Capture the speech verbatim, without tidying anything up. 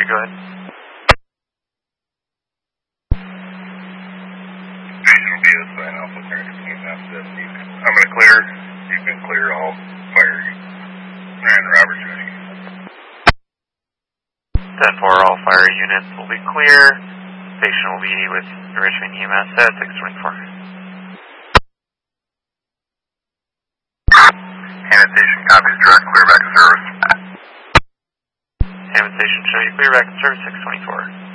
go ahead. Station will be a sign Alpha American team after that. I'm going to clear. You can clear all fire. Ryan Roberts, ready. ten four, all fire units will be clear. Station will be with Richmond E M S at six twenty-four. Hammond Station copies, direct clear back to service. Hammond Station show you clear back to service six twenty-four.